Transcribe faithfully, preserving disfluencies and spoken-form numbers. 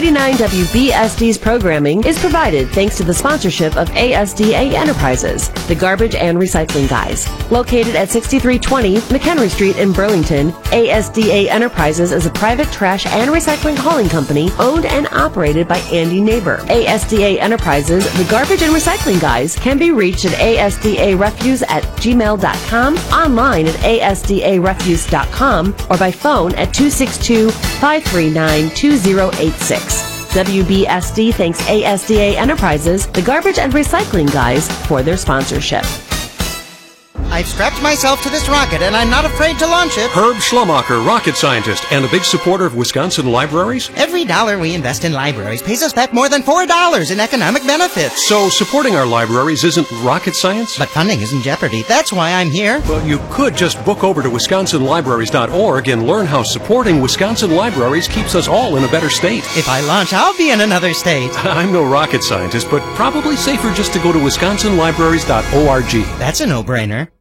ninety-nine W B S D's programming is provided thanks to the sponsorship of A S D A Enterprises, the Garbage and Recycling Guys. Located at sixty-three twenty McHenry Street in Burlington, A S D A Enterprises is a private trash and recycling hauling company owned and operated by Andy Neighbor. A S D A Enterprises, the Garbage and Recycling Guys, can be reached at A S D A refuse at gmail dot com, online at A S D A refuse dot com, or by phone at two six two, five three nine, two zero eight six. W B S D thanks A S D A Enterprises, the Garbage and Recycling Guys, for their sponsorship. I've strapped myself to this rocket, and I'm not afraid to launch it. Herb Schlummacher, rocket scientist and a big supporter of Wisconsin libraries. Every dollar we invest in libraries pays us back more than four dollars in economic benefits. So supporting our libraries isn't rocket science? But funding is in jeopardy. That's why I'm here. Well, you could just book over to wisconsin libraries dot org and learn how supporting Wisconsin libraries keeps us all in a better state. If I launch, I'll be in another state. I'm no rocket scientist, but probably safer just to go to wisconsin libraries dot org. That's a no-brainer.